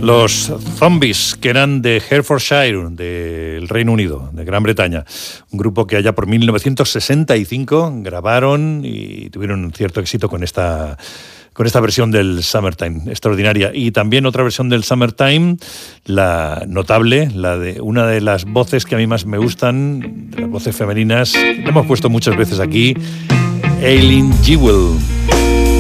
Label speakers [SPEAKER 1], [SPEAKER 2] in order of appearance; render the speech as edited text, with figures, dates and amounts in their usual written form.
[SPEAKER 1] Los Zombies, que eran de Hertfordshire, del Reino Unido, de Gran Bretaña. Un grupo que allá por 1965 grabaron y tuvieron un cierto éxito con esta versión del Summertime, extraordinaria. Y también otra versión del Summertime, la notable, la de una de las voces que a mí más me gustan, de las voces femeninas, la hemos puesto muchas veces aquí, Eileen Jewell.